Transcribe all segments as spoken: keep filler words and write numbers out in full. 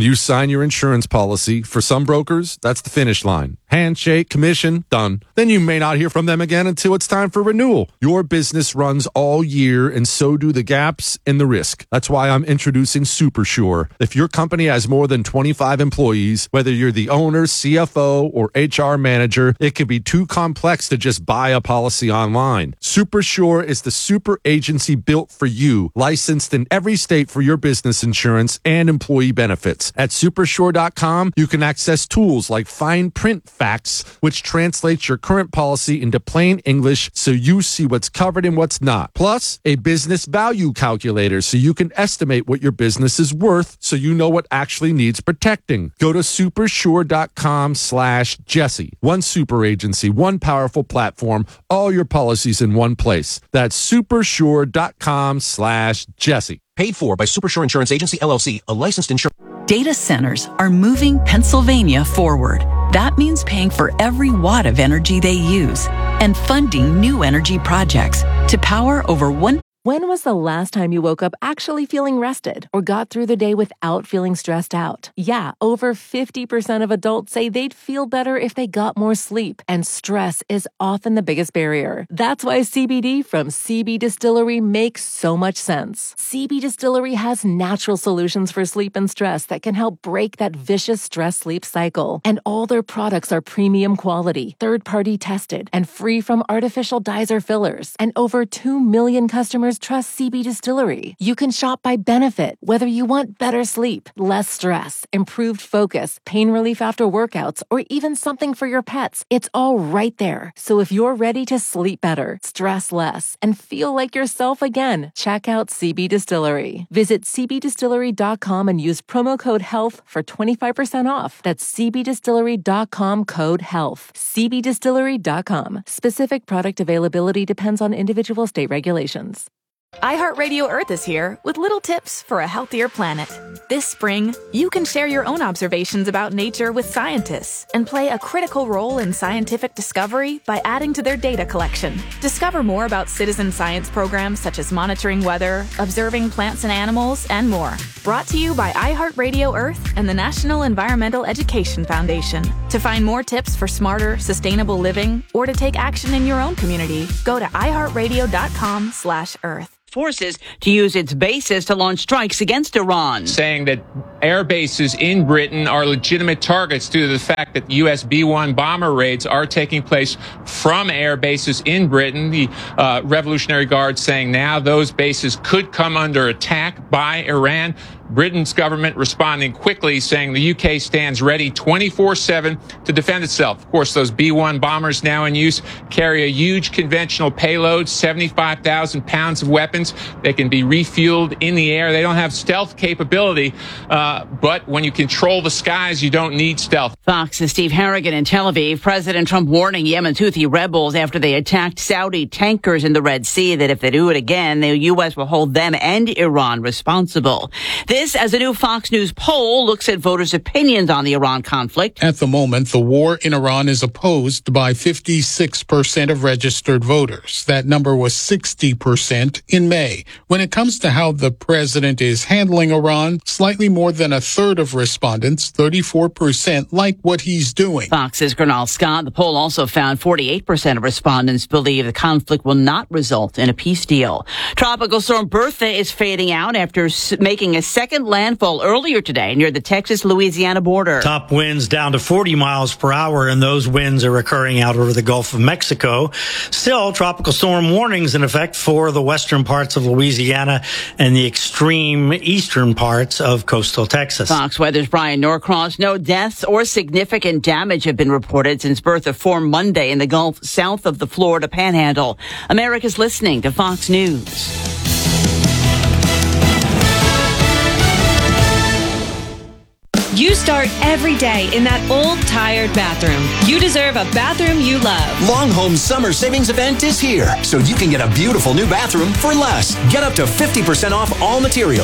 When you sign your insurance policy, for some brokers, that's the finish line. Handshake, commission, done. Then you may not hear from them again until it's time for renewal. Your business runs all year, and so do the gaps and the risk. That's why I'm introducing SuperSure. If your company has more than twenty-five employees, whether you're the owner, C F O, or H R manager, it can be too complex to just buy a policy online. SuperSure is the super agency built for you, licensed in every state for your business insurance and employee benefits. At supersure dot com, you can access tools like fine print facts, which translates your current policy into plain English so you see what's covered and what's not. Plus, a business value calculator so you can estimate what your business is worth so you know what actually needs protecting. Go to supersure dot com slash Jesse. One super agency, one powerful platform, all your policies in one place. That's supersure dot com slash Jesse. Paid for by Supersure Insurance Agency, L L C, a licensed insurer. Data centers are moving Pennsylvania forward. That means paying for every watt of energy they use and funding new energy projects to power over one. When was the last time you woke up actually feeling rested or got through the day without feeling stressed out? Yeah, over fifty percent of adults say they'd feel better if they got more sleep, and stress is often the biggest barrier. That's why C B D from C B Distillery makes so much sense. C B Distillery has natural solutions for sleep and stress that can help break that vicious stress-sleep cycle. And all their products are premium quality, third-party tested, and free from artificial dyes or fillers. And over two million customers trust C B Distillery. You can shop by benefit, whether you want better sleep, less stress, improved focus, pain relief after workouts, or even something for your pets. It's all right there. So if you're ready to sleep better, stress less, and feel like yourself again, check out C B Distillery. Visit c b distillery dot com and use promo code HEALTH for twenty-five percent off. That's c b distillery dot com code HEALTH. c b distillery dot com. Specific product availability depends on individual state regulations. iHeartRadio Earth is here with little tips for a healthier planet. This spring, you can share your own observations about nature with scientists and play a critical role in scientific discovery by adding to their data collection. Discover more about citizen science programs such as monitoring weather, observing plants and animals, and more. Brought to you by iHeartRadio Earth and the National Environmental Education Foundation. To find more tips for smarter, sustainable living or to take action in your own community, go to i heart radio dot com slash earth. Forces to use its bases to launch strikes against Iran. Saying that air bases in Britain are legitimate targets due to the fact that U S B one bomber raids are taking place from air bases in Britain. The uh, Revolutionary Guard saying now those bases could come under attack by Iran. Britain's government responding quickly, saying the U K stands ready twenty-four seven to defend itself. Of course, those B one bombers now in use carry a huge conventional payload, seventy-five thousand pounds of weapons. They can be refueled in the air. They don't have stealth capability, uh, but when you control the skies, you don't need stealth. Fox's Steve Harrigan in Tel Aviv. President Trump warning Yemen's Houthi rebels after they attacked Saudi tankers in the Red Sea that if they do it again, the U S will hold them and Iran responsible. This This, as a new Fox News poll looks at voters' opinions on the Iran conflict. At the moment, the war in Iran is opposed by fifty-six percent of registered voters. That number was sixty percent in May. When it comes to how the president is handling Iran, slightly more than a third of respondents, thirty-four percent, like what he's doing. Fox's Gernal Scott. The poll also found forty-eight percent of respondents believe the conflict will not result in a peace deal. Tropical storm Bertha is fading out after making a second landfall earlier today near the Texas-Louisiana border. Top winds down to forty miles per hour, and those winds are occurring out over the Gulf of Mexico. Still, tropical storm warnings in effect for the western parts of Louisiana and the extreme eastern parts of coastal Texas. Fox Weather's Brian Norcross. No deaths or significant damage have been reported since Bertha formed Monday in the Gulf south of the Florida Panhandle. America's listening to Fox News. You start every day in that old, tired bathroom. You deserve a bathroom you love. Longhome's summer savings event is here, so you can get a beautiful new bathroom for less. Get up to fifty percent off all materials.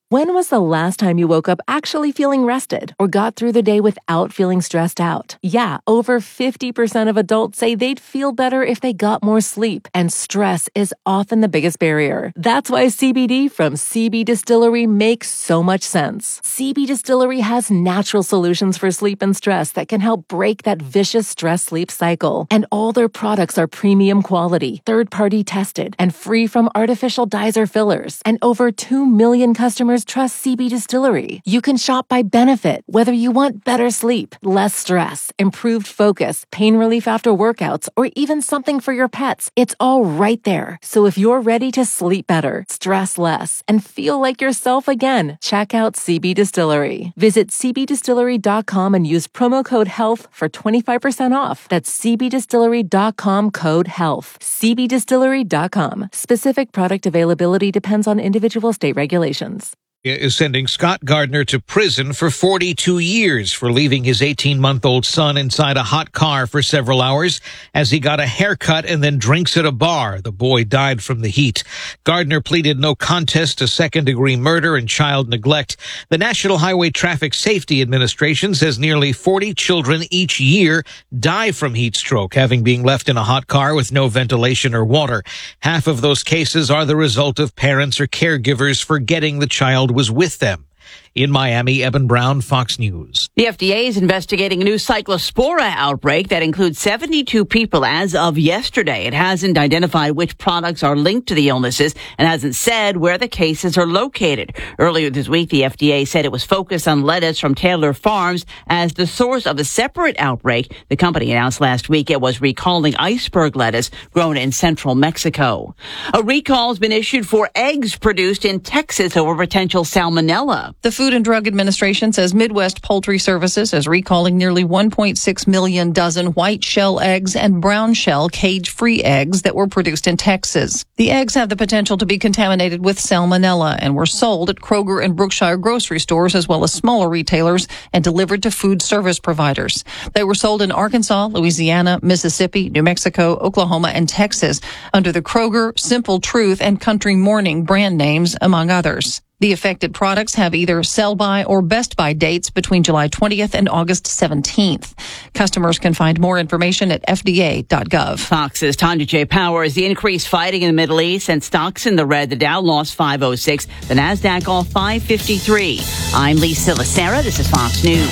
When was the last time you woke up actually feeling rested or got through the day without feeling stressed out? Yeah, over fifty percent of adults say they'd feel better if they got more sleep, and stress is often the biggest barrier. That's why C B D from C B Distillery makes so much sense. C B Distillery has natural solutions for sleep and stress that can help break that vicious stress-sleep cycle. And all their products are premium quality, third-party tested, and free from artificial dyes or fillers. And over two million customers trust C B Distillery. You can shop by benefit, whether you want better sleep, less stress, improved focus, pain relief after workouts, or even something for your pets. It's all right there. So if you're ready to sleep better, stress less, and feel like yourself again, check out C B Distillery. Visit c b distillery dot com and use promo code HEALTH for twenty-five percent off. That's c b distillery dot com code HEALTH. c b distillery dot com. Specific product availability depends on individual state regulations. Is sending Scott Gardner to prison for forty-two years for leaving his eighteen-month-old son inside a hot car for several hours as he got a haircut and then drinks at a bar. The boy died from the heat. Gardner pleaded no contest to second-degree murder and child neglect. The National Highway Traffic Safety Administration says nearly forty children each year die from heat stroke, having been left in a hot car with no ventilation or water. Half of those cases are the result of parents or caregivers forgetting the child was with them. In Miami, Eben Brown, Fox News. The F D A is investigating a new cyclospora outbreak that includes seventy-two people as of yesterday. It hasn't identified which products are linked to the illnesses and hasn't said where the cases are located. Earlier this week, the F D A said it was focused on lettuce from Taylor Farms as the source of a separate outbreak. The company announced last week it was recalling iceberg lettuce grown in central Mexico. A recall has been issued for eggs produced in Texas over potential salmonella. The Food and Drug Administration says Midwest Poultry Services is recalling nearly one point six million dozen white shell eggs and brown shell cage-free eggs that were produced in Texas. The eggs have the potential to be contaminated with salmonella and were sold at Kroger and Brookshire grocery stores as well as smaller retailers and delivered to food service providers. They were sold in Arkansas, Louisiana, Mississippi, New Mexico, Oklahoma, and Texas under the Kroger, Simple Truth, and Country Morning brand names, among others. The affected products have either sell-by or best-by dates between July twentieth and August seventeenth. Customers can find more information at f d a dot gov. Fox's Tanya J. Powers. The increased fighting in the Middle East sent stocks in the red. The Dow lost five oh six. The Nasdaq off five fifty-three. I'm Lisa Lacera. This is Fox News.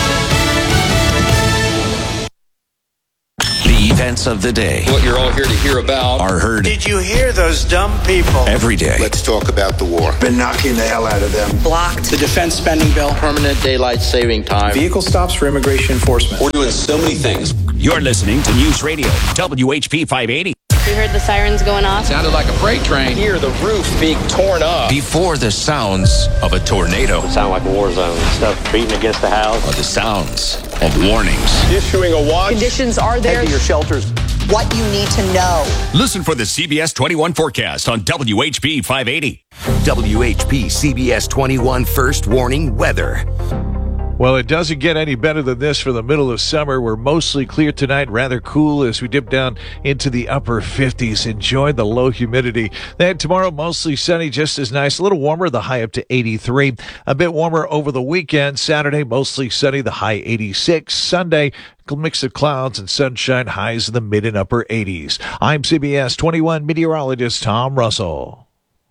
The events of the day. What you're all here to hear about are heard. Did you hear those dumb people? Every day. Let's talk about the war. Been knocking the hell out of them. Blocked. The defense spending bill. Permanent daylight saving time. Vehicle stops for immigration enforcement. We're doing so many things. You're listening to News Radio, W H P five eighty. We heard the sirens going off. It sounded like a freight train. Hear the roof being torn up. Before the sounds of a tornado. It sounded like a war zone. Stuff beating against the house. Or the sounds of warnings. Issuing a watch. Conditions are there. Head to your shelters. What you need to know. Listen for the C B S twenty-one forecast on W H P five eighty. W H P C B S twenty-one first warning weather. Well, it doesn't get any better than this for the middle of summer. We're mostly clear tonight, rather cool as we dip down into the upper fifties. Enjoy the low humidity. Then tomorrow, mostly sunny, just as nice. A little warmer, the high up to eighty-three. A bit warmer over the weekend. Saturday, mostly sunny, the high eighty-six. Sunday, a mix of clouds and sunshine, highs in the mid and upper eighties. I'm C B S twenty-one meteorologist Tom Russell.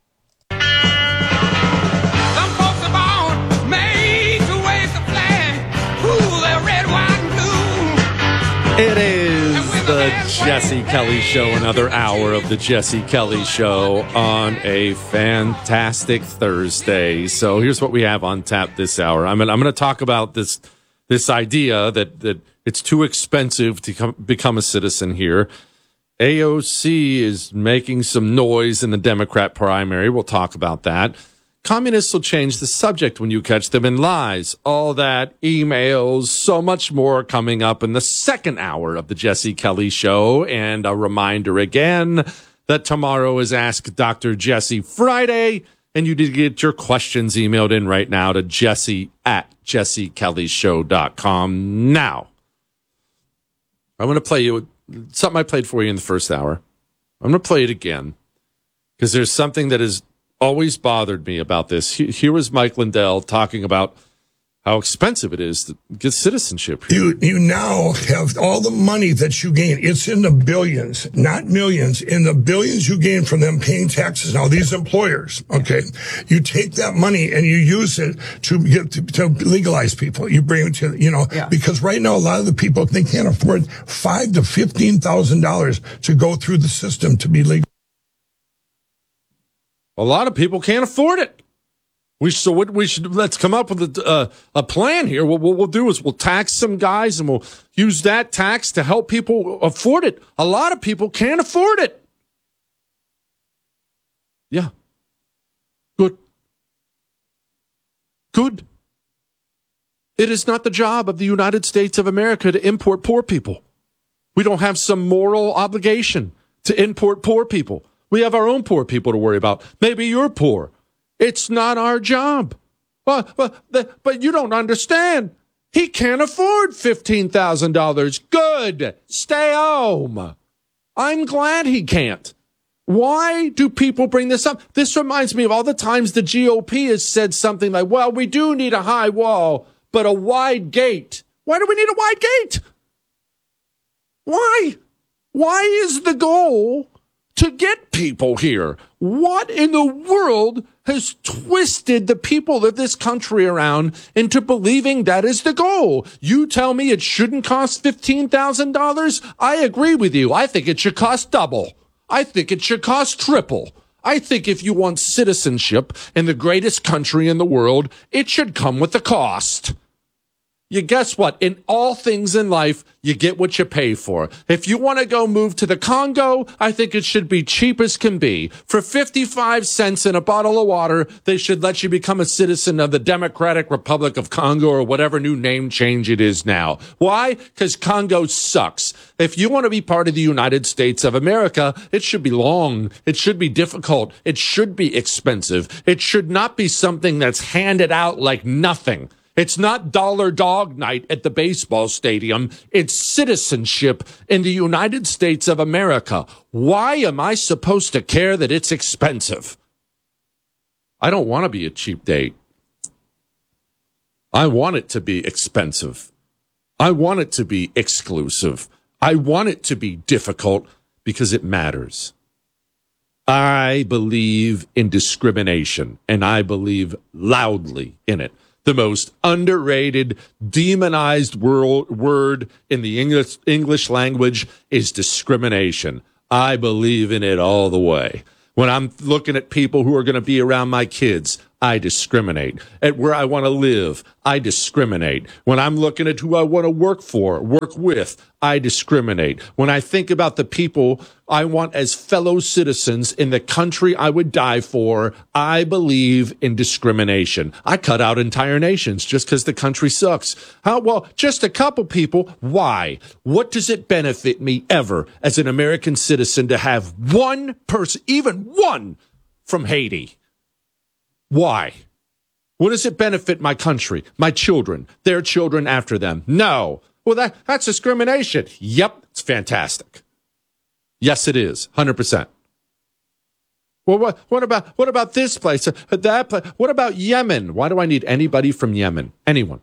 It is the Jesse Kelly Show, another hour of the Jesse Kelly Show on a fantastic Thursday. So here's what we have on tap this hour. I'm gonna, I'm going to talk about this this idea that, that it's too expensive to come, become a citizen here. A O C is making some noise in the Democrat primary. We'll talk about that. Communists will change the subject when you catch them in lies. All that, emails, so much more coming up in the second hour of the Jesse Kelly Show. And a reminder again that tomorrow is Ask Doctor Jesse Friday. And you need to get your questions emailed in right now to Jesse at jesse kelly show dot com. Now, I'm going to play you something I played for you in the first hour. I'm going to play it again because there's something that is always bothered me about this. Here was Mike Lindell talking about how expensive it is to get citizenship here. You, you now have all the money that you gain. It's in the billions, not millions. In the billions you gain from them paying taxes. Now, these employers, okay, you take that money and you use it to get to, to legalize people. You bring it to, you know, yeah. because right now a lot of the people, they can't afford five to fifteen thousand dollars to go through the system to be legal. A lot of people can't afford it. We so what we should let's come up with a, uh, a plan here. What, what we'll do is we'll tax some guys and we'll use that tax to help people afford it. A lot of people can't afford it. Yeah. Good. Good. It is not the job of the United States of America to import poor people. We don't have some moral obligation to import poor people. We have our own poor people to worry about. Maybe you're poor. It's not our job. But, but, but you don't understand. He can't afford fifteen thousand dollars. Good. Stay home. I'm glad he can't. Why do people bring this up? This reminds me of all the times the G O P has said something like, well, we do need a high wall, but a wide gate. Why do we need a wide gate? Why? Why is the goal to get people here? What in the world has twisted the people of this country around into believing that is the goal? You tell me it shouldn't cost fifteen thousand dollars? I agree with you. I think it should cost double. I think it should cost triple. I think if you want citizenship in the greatest country in the world, it should come with a cost. You guess what? In all things in life, you get what you pay for. If you want to go move to the Congo, I think it should be cheap as can be. For fifty-five cents in a bottle of water, they should let you become a citizen of the Democratic Republic of Congo or whatever new name change it is now. Why? Because Congo sucks. If you want to be part of the United States of America, it should be long. It should be difficult. It should be expensive. It should not be something that's handed out like nothing. It's not dollar dog night at the baseball stadium. It's citizenship in the United States of America. Why am I supposed to care that it's expensive? I don't want to be a cheap date. I want it to be expensive. I want it to be exclusive. I want it to be difficult because it matters. I believe in discrimination, and I believe loudly in it. The most underrated, demonized world, word in the English, English language is discrimination. I believe in it all the way. When I'm looking at people who are going to be around my kids, I discriminate. At where I want to live, I discriminate. When I'm looking at who I want to work for, work with, I discriminate. When I think about the people I want as fellow citizens in the country I would die for, I believe in discrimination. I cut out entire nations just because the country sucks. How? Well, just a couple people. Why? What does it benefit me ever as an American citizen to have one person, even one, from Haiti? Why? What does it benefit my country, my children, their children after them? No. Well, that, that's discrimination. Yep, it's fantastic. Yes, it is, one hundred percent. Well, what, what about what about this place? Uh, that place? What about Yemen? Why do I need anybody from Yemen? Anyone?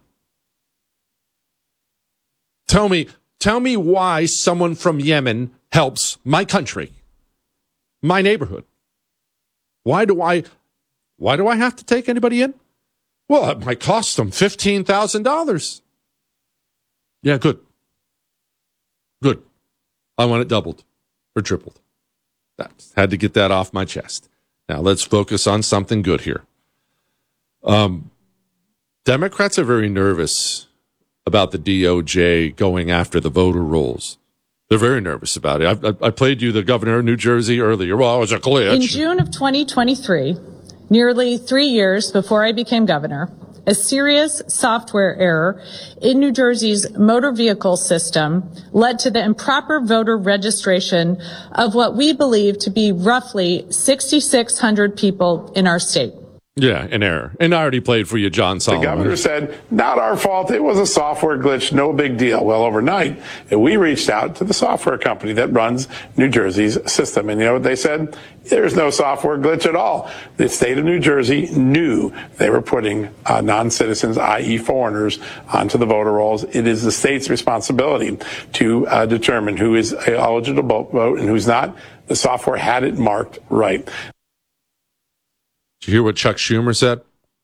Tell me, tell me why someone from Yemen helps my country, my neighborhood. Why do I... Why do I have to take anybody in? Well, it might cost them fifteen thousand dollars. Yeah, good. Good. I want it doubled or tripled. That had to get that off my chest. Now let's focus on something good here. Um, Democrats are very nervous about the D O J going after the voter rolls. They're very nervous about it. I, I, I played you the governor of New Jersey earlier. Well, it was a glitch. In June of twenty twenty-three, nearly three years before I became governor, a serious software error in New Jersey's motor vehicle system led to the improper voter registration of what we believe to be roughly six thousand six hundred people in our state. Yeah, an error. And I already played for you, John Solomon. The governor said, not our fault. It was a software glitch. No big deal. Well, overnight, we reached out to the software company that runs New Jersey's system. And you know what they said? There's no software glitch at all. The state of New Jersey knew they were putting uh, non-citizens, that is foreigners, onto the voter rolls. It is the state's responsibility to uh, determine who is eligible to vote and who's not. The software had it marked right. Did you hear what Chuck Schumer said?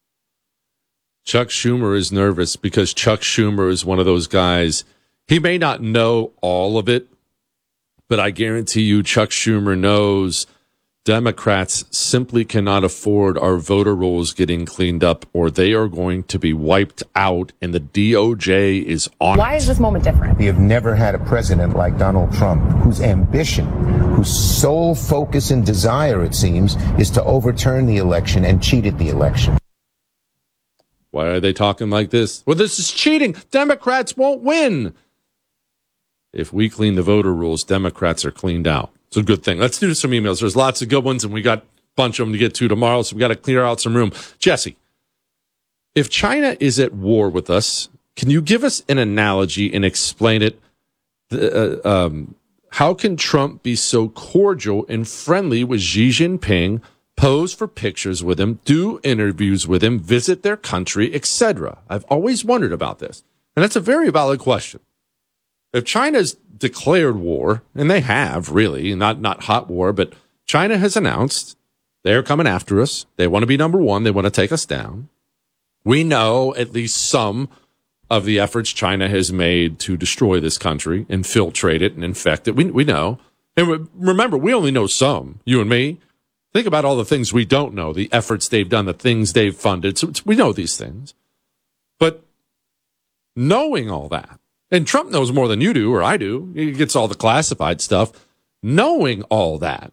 Chuck Schumer is nervous because Chuck Schumer is one of those guys. He may not know all of it, but I guarantee you Chuck Schumer knows Democrats simply cannot afford our voter rolls getting cleaned up or they are going to be wiped out, and the D O J is on Why it. is this moment different? We have never had a president like Donald Trump whose ambition, whose sole focus and desire, it seems, is to overturn the election and cheat at the election. Why are they talking like this? Well, this is cheating. Democrats won't win. If we clean the voter rules, Democrats are cleaned out. It's a good thing. Let's do some emails. There's lots of good ones, and we got a bunch of them to get to tomorrow, so we got to clear out some room. Jesse, if China is at war with us, can you give us an analogy and explain it? Uh, um, how can Trump be so cordial and friendly with Xi Jinping, pose for pictures with him, do interviews with him, visit their country, et cetera? I've always wondered about this, and that's a very valid question. If China's declared war, and they have, really, not not hot war, but China has announced they're coming after us. They want to be number one. They want to take us down. We know at least some of the efforts China has made to destroy this country, infiltrate it, and infect it. We, we know. And remember, we only know some, you and me. Think about all the things we don't know, the efforts they've done, the things they've funded. So we know these things. But knowing all that, and Trump knows more than you do or I do. He gets all the classified stuff. Knowing all that,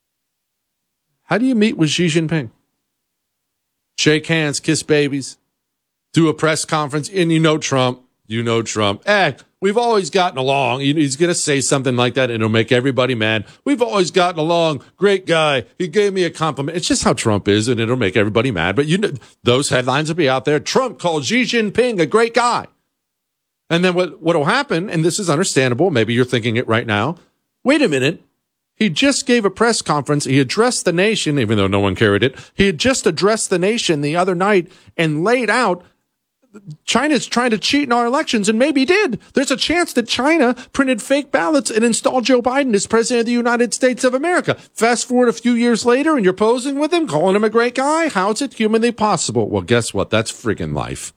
how do you meet with Xi Jinping? Shake hands, kiss babies, do a press conference, and you know Trump. You know Trump. Eh, we've always gotten along. He's going to say something like that, and it'll make everybody mad. We've always gotten along. Great guy. He gave me a compliment. It's just how Trump is, and it'll make everybody mad. But you know, those headlines will be out there. Trump called Xi Jinping a great guy. And then what will happen, and this is understandable, maybe you're thinking it right now, wait a minute, he just gave a press conference, he addressed the nation, even though no one carried it, he had just addressed the nation the other night and laid out China's trying to cheat in our elections, and maybe did. There's a chance that China printed fake ballots and installed Joe Biden as president of the United States of America. Fast forward a few years later, and you're posing with him, calling him a great guy? How is it humanly possible? Well, guess what? That's friggin' life.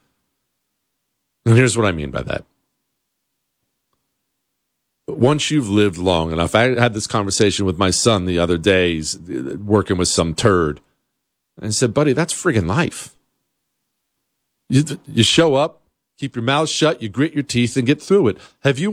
And here's what I mean by that. Once you've lived long enough, I had this conversation with my son the other day, he's working with some turd. And I said, buddy, that's friggin' life. You, you show up, keep your mouth shut, you grit your teeth and get through it. Have you